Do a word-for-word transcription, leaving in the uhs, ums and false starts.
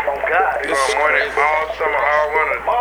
Oh God. You gonna want it all summer, all winter.